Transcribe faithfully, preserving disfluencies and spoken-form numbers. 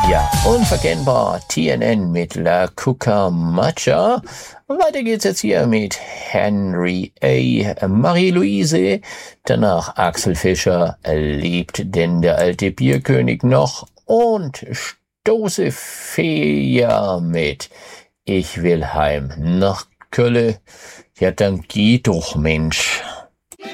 Ja, unverkennbar T N N mit La Cucaracha. Weiter geht's jetzt hier mit Henry A. Marie-Louise. Danach Axel Fischer. Lebt denn der alte Bierkönig noch? Und Stoße Fea mit Ich will heim nach Kölle. Ja, dann geh doch, Mensch.